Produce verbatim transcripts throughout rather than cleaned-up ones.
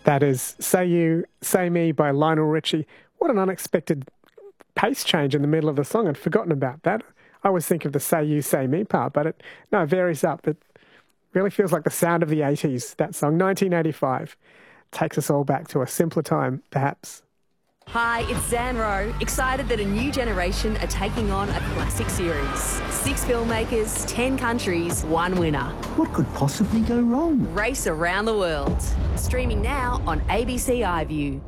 That is Say You, Say Me by Lionel Richie. What an unexpected pace change in the middle of the song. I'd forgotten about that. I always think of the Say You, Say Me part, but it no, it varies up. It really feels like the sound of the eighties, that song. nineteen eighty-five takes us all back to a simpler time, perhaps. Hi, it's Zan Rowe, excited that a new generation are taking on a classic series. Six filmmakers, ten countries, one winner. What could possibly go wrong? Race around the world. Streaming now on A B C iView.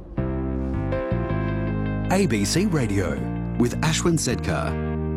A B C Radio with Ashwin Sedkar.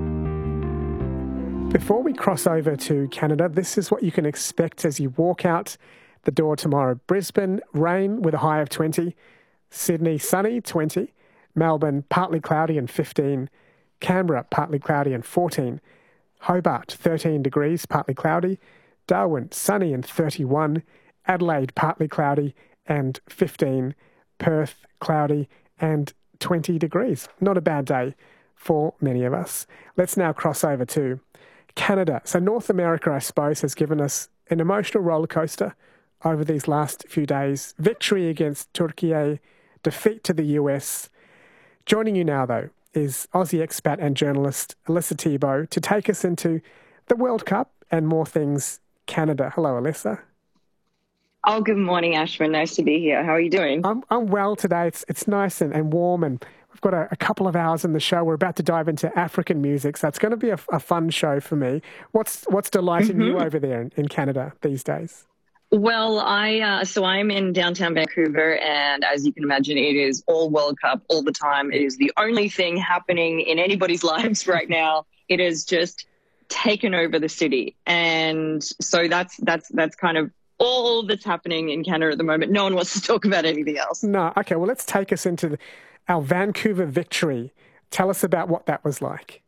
Before we cross over to Canada, this is what you can expect as you walk out the door tomorrow. Brisbane, rain with a high of twenty. Sydney, sunny, twenty. Melbourne, partly cloudy and fifteen. Canberra, partly cloudy and fourteen. Hobart, thirteen degrees, partly cloudy. Darwin, sunny and thirty-one. Adelaide, partly cloudy and fifteen. Perth, cloudy and twenty degrees. Not a bad day for many of us. Let's now cross over to Canada. So North America, I suppose, has given us an emotional roller coaster over these last few days. Victory against Turkey, defeat to the U S. Joining you now, though, is Aussie expat and journalist Alyssa Thiebaud to take us into the World Cup and more things Canada. Hello, Alyssa. Oh, good morning, Ashwin. Nice to be here. How are you doing? I'm I'm well today. It's it's nice and, and warm, and we've got a, a couple of hours in the show. We're about to dive into African music, so it's going to be a, a fun show for me. What's what's delighting mm-hmm. you over there in, in Canada these days? Well, I uh, so I'm in downtown Vancouver, and as you can imagine, it is all World Cup all the time. It is the only thing happening in anybody's lives right now. It has just taken over the city, and so that's that's that's kind of all that's happening in Canada at the moment. No one wants to talk about anything else. No, okay. Well, let's take us into the, our Vancouver victory. Tell us about what that was like.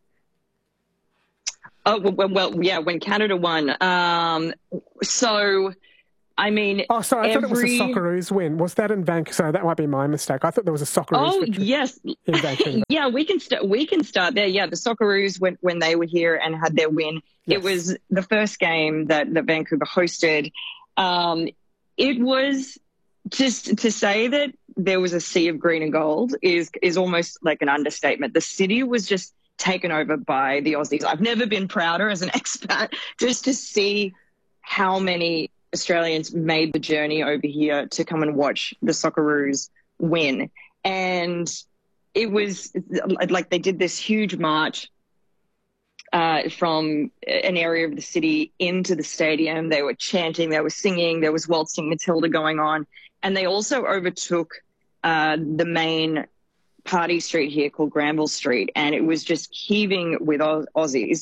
Oh well, well yeah. When Canada won, um, so. I mean, oh, sorry, I every... thought it was a Socceroos win. Was that in Vancouver? Sorry, that might be my mistake. I thought there was a Socceroos oh, victory. Yes. In Vancouver. Yeah, we can start. We can start there. Yeah, the Socceroos when when they were here and had their win. Yes. It was the first game that that Vancouver hosted. Um, it was just to say that there was a sea of green and gold is is almost like an understatement. The city was just taken over by the Aussies. I've never been prouder as an expat just to see how many Australians made the journey over here to come and watch the Socceroos win. And it was like they did this huge march uh, from an area of the city into the stadium. They were chanting, they were singing, there was Waltzing Matilda going on. And they also overtook uh, the main party street here called Granville Street. And it was just heaving with Auss- Aussies.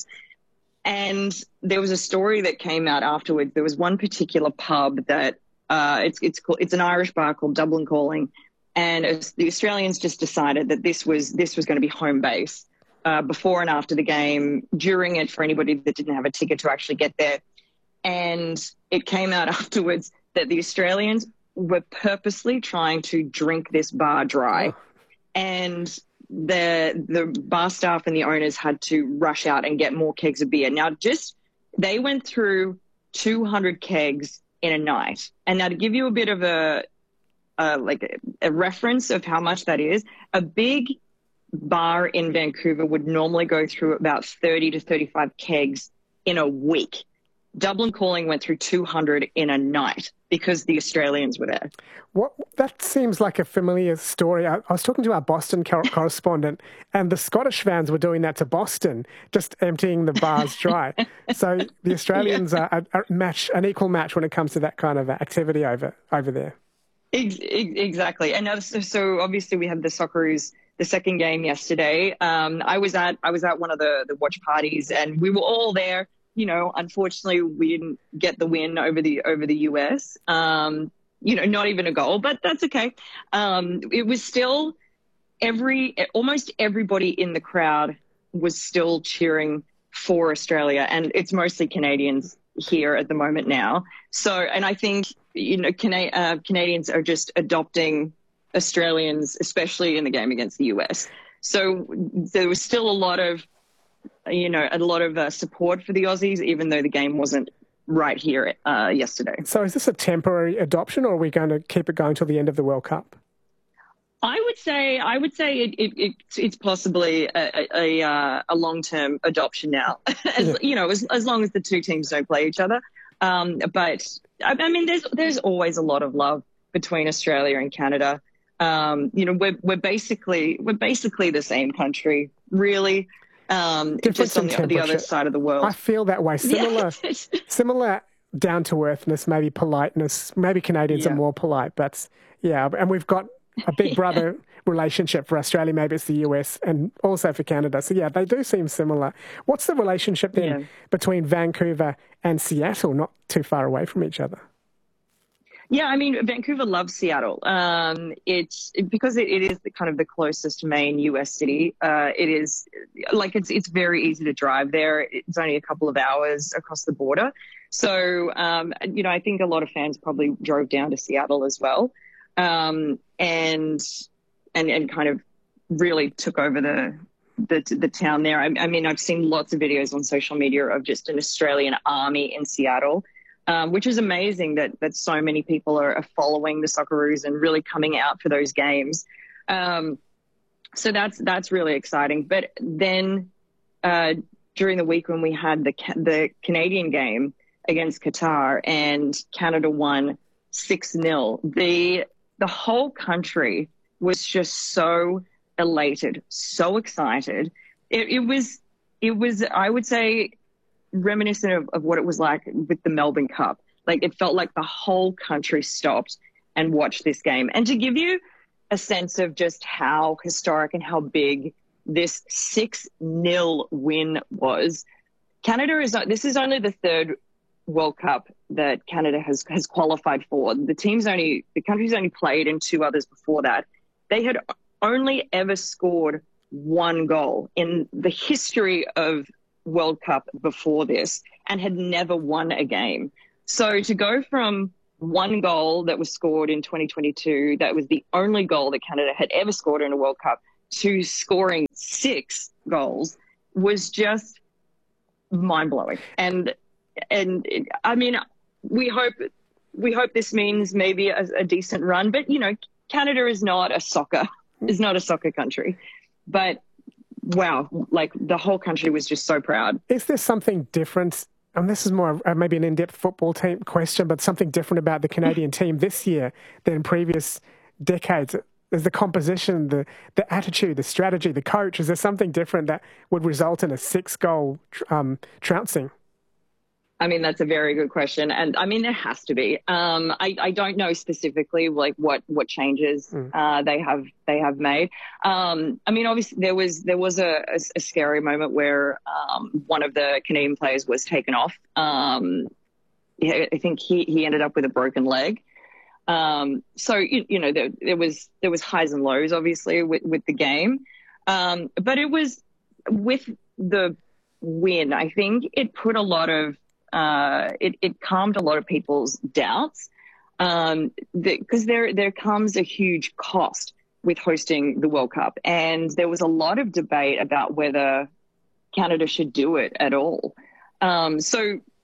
And there was a story that came out afterwards. There was one particular pub that uh, it's it's called, it's an Irish bar called Dublin Calling, and it was, the Australians just decided that this was this was going to be home base uh, before and after the game, during it for anybody that didn't have a ticket to actually get there. And it came out afterwards that the Australians were purposely trying to drink this bar dry, oh. and the the bar staff and the owners had to rush out and get more kegs of beer. Now, just they went through two hundred kegs in a night. And now to give you a bit of a, a like a, a reference of how much that is, a big bar in Vancouver would normally go through about thirty to thirty-five kegs in a week. Dublin Calling went through two hundred in a night because the Australians were there. What, that seems like a familiar story. I, I was talking to our Boston cor- correspondent, and the Scottish fans were doing that to Boston, just emptying the bars dry. So the Australians yeah. are, are match an equal match when it comes to that kind of activity over over there. Ex- exactly. And now, so, so obviously we had the Socceroos, the second game yesterday. Um, I was at I was at one of the, the watch parties, and we were all there. You know, unfortunately, we didn't get the win over the over the U S. Um, you know, not even a goal, but that's okay. Um, it was still every almost everybody in the crowd was still cheering for Australia, and it's mostly Canadians here at the moment now. So, and I think you know, Cana- uh, Canadians are just adopting Australians, especially in the game against the U S. So there was still a lot of. You know, a lot of uh, support for the Aussies, even though the game wasn't right here uh, yesterday. So is this a temporary adoption, or are we going to keep it going till the end of the World Cup? I would say I would say it, it, it it's possibly a a, a, a long term adoption now. as, Yeah. You know, as as long as the two teams don't play each other. Um, but I, I mean, there's there's always a lot of love between Australia and Canada. Um, you know, we're we're basically we're basically the same country, really. Um, Difference just on in the, the other temperature. side of the world. I feel that way. Similar, Yeah. similar down to earthness, maybe politeness. Maybe Canadians Yeah. are more polite, but yeah, and we've got a big brother relationship for Australia. Maybe it's the U S and also for Canada. So yeah, they do seem similar. What's the relationship then Yeah. between Vancouver and Seattle? Not too far away from each other. Yeah, I mean, Vancouver loves Seattle. Um, it's it, because it, it is the, kind of the closest main U S city. Uh, it is like it's it's very easy to drive there. It's only a couple of hours across the border. So, um, you know, I think a lot of fans probably drove down to Seattle as well, um, and and and kind of really took over the the, the town there. I, I mean, I've seen lots of videos on social media of just an Australian army in Seattle. Um, which is amazing that that so many people are, are following the Socceroos and really coming out for those games. Um, so that's that's really exciting. But then uh, during the week when we had the the Canadian game against Qatar and Canada won six nil, the the whole country was just so elated, so excited. It, it was it was I would say. reminiscent of, of what it was like with the Melbourne Cup. Like it felt like the whole country stopped and watched this game. And to give you a sense of just how historic and how big this six nil win was, Canada is, this is only the third World Cup that Canada has, has qualified for. The team's only, the country's only played in two others before that. They had only ever scored one goal in the history of World Cup before this and had never won a game. So to go from one goal that was scored in twenty twenty-two, that was the only goal that Canada had ever scored in a World Cup, to scoring six goals was just mind-blowing. And and it, I mean, we hope we hope this means maybe a, a decent run, but you know, Canada is not a soccer is not a soccer country, but wow, like the whole country was just so proud. Is there something different? And this is more uh, maybe an in-depth football team question, but something different about the Canadian team this year than previous decades? Is the composition, the the attitude, the strategy, the coach? Is there something different that would result in a six-goal um, trouncing? I mean, that's a very good question. And I mean, there has to be. Um, I, I don't know specifically like what, what changes mm. uh, they have they have made. Um, I mean, obviously there was there was a, a, a scary moment where um, one of the Canadian players was taken off. Um, I think he, he ended up with a broken leg. Um, so, you, you know, there, there was there was highs and lows, obviously, with, with the game. Um, but it was with the win, I think it put a lot of Uh, it, it calmed a lot of people's doubts um, because the, there there comes a huge cost with hosting the World Cup, and there was a lot of debate about whether Canada should do it at all. Um, so,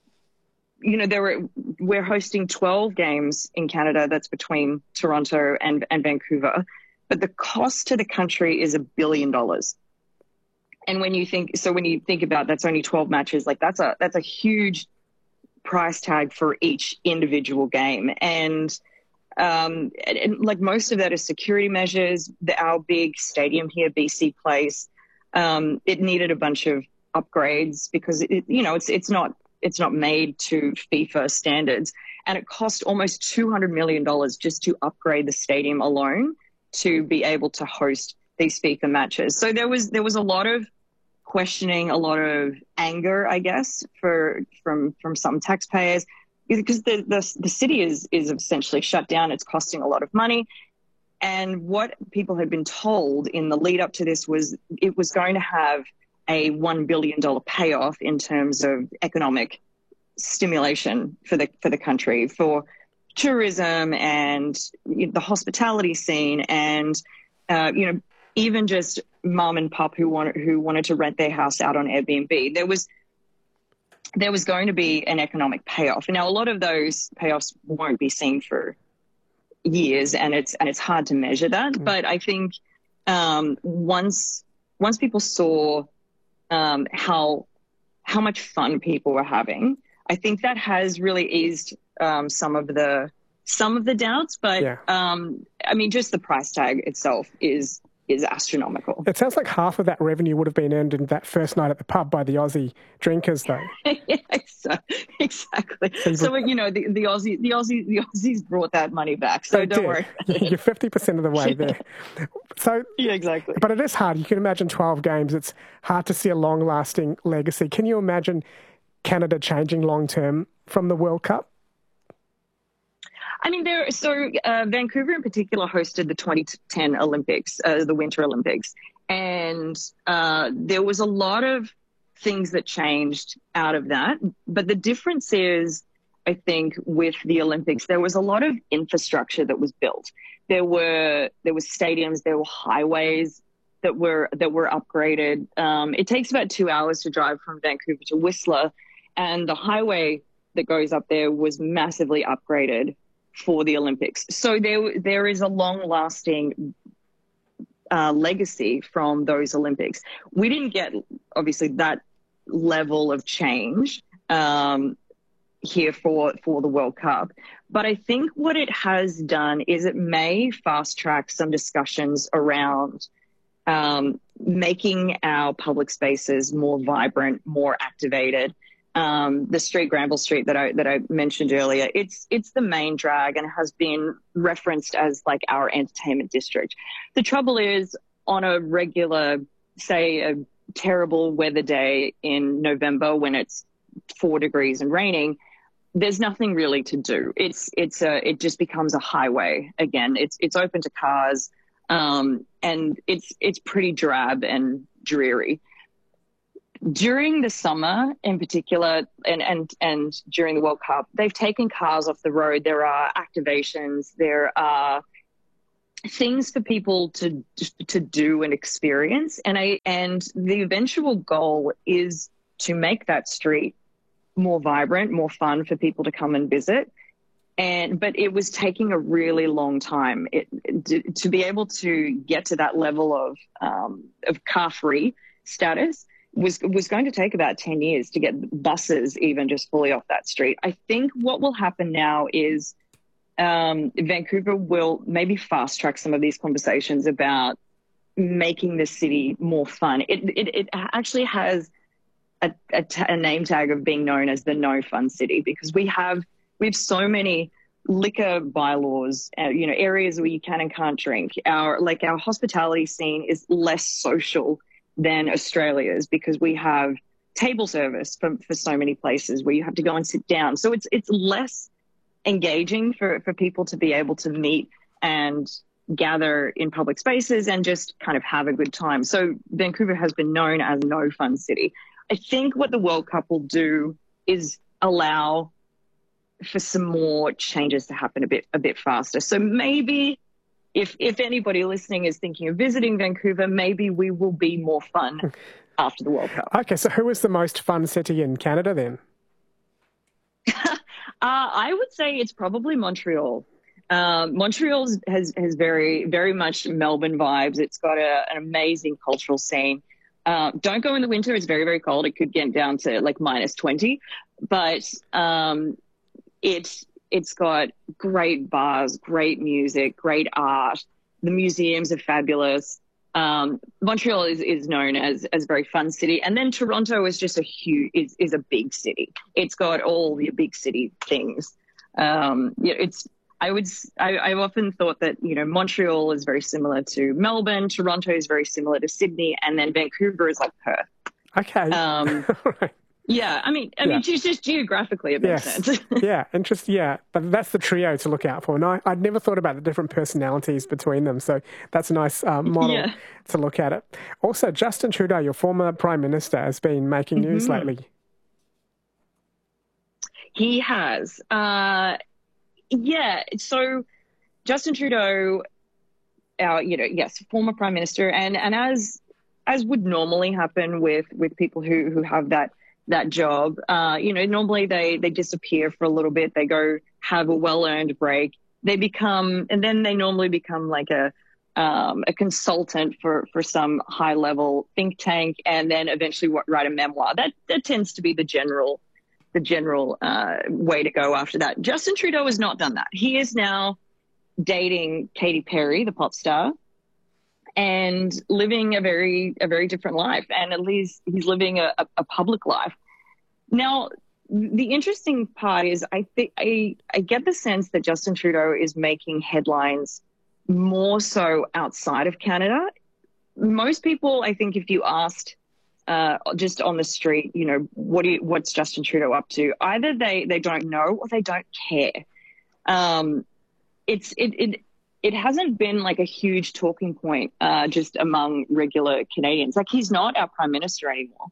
you know, there were we're hosting twelve games in Canada. That's between Toronto and, and Vancouver, but the cost to the country is a billion dollars. And when you think, so when you think about that's only twelve matches, like that's a that's a huge price tag for each individual game. And, um, and, and like most of that is security measures. The, our big stadium here, B C Place, um, it needed a bunch of upgrades because it, you know, it's, it's not, it's not made to FIFA standards. And it cost almost two hundred million dollars just to upgrade the stadium alone to be able to host these FIFA matches. So there was, there was a lot of questioning, a lot of anger, I guess, for from from some taxpayers, because the, the the city is is essentially shut down. It's costing a lot of money, and what people had been told in the lead up to this was it was going to have a one billion dollar payoff in terms of economic stimulation for the for the country, for tourism and the hospitality scene, and uh, you know, even just mom and pop who wanted who wanted to rent their house out on Airbnb. There was there was going to be an economic payoff. Now, a lot of those payoffs won't be seen for years, and it's and it's hard to measure that. Mm. But I think um, once once people saw um, how how much fun people were having, I think that has really eased um, some of the some of the doubts. But yeah. um, I mean, just the price tag itself is is astronomical. It sounds like half of that revenue would have been earned in that first night at the pub by the Aussie drinkers, though. yeah, so, exactly. So, so you know, the, the Aussie, the Aussie, the Aussies brought that money back. So don't did. worry. You're fifty percent of the way there. So yeah, exactly. But it is hard. You can imagine twelve games. It's hard to see a long-lasting legacy. Can you imagine Canada changing long-term from the World Cup? I mean, there. So uh, Vancouver in particular hosted the twenty ten Olympics, uh, the Winter Olympics, and uh, there was a lot of things that changed out of that. But the difference is, I think, with the Olympics, there was a lot of infrastructure that was built. There were there were stadiums, there were highways that were that were upgraded. Um, it takes about two hours to drive from Vancouver to Whistler, and the highway that goes up there was massively upgraded for the Olympics. So there there is a long-lasting uh, legacy from those Olympics. We didn't get, obviously, that level of change um, here for, for the World Cup. But I think what it has done is it may fast-track some discussions around um, making our public spaces more vibrant, more activated. Um, the street, Granville Street, that I that I mentioned earlier, it's it's the main drag and has been referenced as like our entertainment district. The trouble is, on a regular, say, a terrible weather day in November when it's four degrees and raining, there's nothing really to do. It's it's a it just becomes a highway again. It's it's open to cars, um, and it's it's pretty drab and dreary. During the summer in particular, and, and, and during the World Cup, they've taken cars off the road. There are activations. There are things for people to to do and experience. And I and the eventual goal is to make that street more vibrant, more fun for people to come and visit. And but it was taking a really long time it, to, to be able to get to that level of um, of car-free status. was was going to take about ten years to get buses even just fully off that street. I think what will happen now is um, Vancouver will maybe fast track some of these conversations about making the city more fun. It it, it actually has a, a, t- a name tag of being known as the no fun city because we have we have so many liquor bylaws, uh, you know, areas where you can and can't drink. Our like our hospitality scene is less social than Australia's because we have table service for, for so many places where you have to go and sit down. So it's it's less engaging for, for people to be able to meet and gather in public spaces and just kind of have a good time. So Vancouver has been known as no fun city. I think what the World Cup will do is allow for some more changes to happen a bit a bit faster. So maybe If if anybody listening is thinking of visiting Vancouver, maybe we will be more fun after the World Cup. Okay, so who is the most fun city in Canada then? uh, I would say it's probably Montreal. Um, Montreal has has very, very much Melbourne vibes. It's got a, an amazing cultural scene. Uh, don't go in the winter. It's very, very cold. It could get down to like minus twenty. But um, it's... It's got great bars, great music, great art. The museums are fabulous. Um, Montreal is, is known as as a very fun city. And then Toronto is just a huge, is, is a big city. It's got all the big city things. Um, yeah, it's, I would, I, I've often thought that, you know, Montreal is very similar to Melbourne. Toronto is very similar to Sydney. And then Vancouver is like Perth. Okay. Um, right. Yeah, I mean, I yeah. mean, just, just geographically, it makes yes. sense. yeah, interesting. Yeah, but that's the trio to look out for. And I, I'd never thought about the different personalities between them. So that's a nice uh, model yeah. to look at it. Also, Justin Trudeau, your former Prime Minister, has been making news mm-hmm. lately. He has. Uh, yeah, so Justin Trudeau, our, you know, yes, former Prime Minister, and, and as as would normally happen with, with people who, who have that that job. Uh, you know, normally they, they disappear for a little bit. They go have a well-earned break. They become, and then they normally become like a, um, a consultant for, for some high-level think tank, and then eventually write a memoir. That, that tends to be the general, the general, uh, way to go after that. Justin Trudeau has not done that. He is now dating Katy Perry, the pop star, and living a very, a very different life. And at least he's living a, a public life. Now, the interesting part is I think I, I get the sense that Justin Trudeau is making headlines more so outside of Canada. Most people, I think if you asked, uh, just on the street, you know, what do you, what's Justin Trudeau up to? Either they, they don't know or they don't care. Um, it's, it, it, It hasn't been like a huge talking point uh, just among regular Canadians. Like, he's not our prime minister anymore.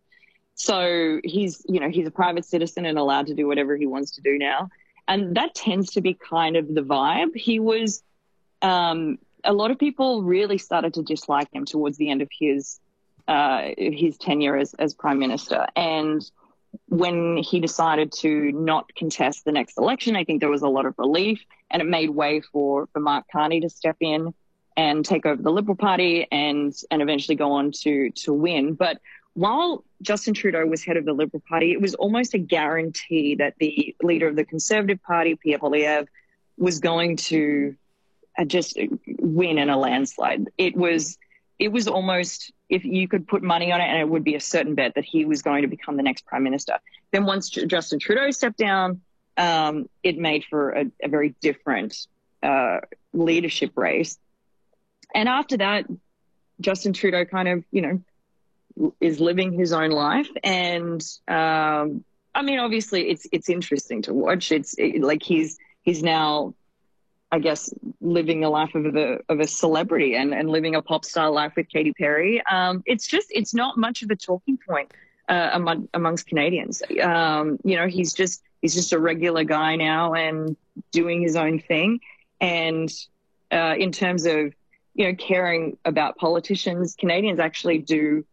So he's, you know, he's a private citizen and allowed to do whatever he wants to do now. And that tends to be kind of the vibe. He was, um, a lot of people really started to dislike him towards the end of his, uh, his tenure as, as prime minister. And when he decided to not contest the next election, I think there was a lot of relief, and it made way for, for Mark Carney to step in and take over the Liberal Party and, and eventually go on to, to win. But while Justin Trudeau was head of the Liberal Party, it was almost a guarantee that the leader of the Conservative Party, Pierre Poilievre, was going to uh, just win in a landslide. It was, it was almost, if you could put money on it, and it would be a certain bet that he was going to become the next prime minister. Then once Justin Trudeau stepped down, um, it made for a, a very different uh, leadership race. And after that, Justin Trudeau kind of, you know, is living his own life. And um, I mean, obviously, it's it's interesting to watch. It's it, like he's he's now, I guess, living a life of a of a celebrity and, and living a pop star life with Katy Perry. Um, it's just it's not much of a talking point uh, among, amongst Canadians. Um, you know, he's just he's just a regular guy now and doing his own thing. And uh, in terms of, you know, caring about politicians, Canadians actually do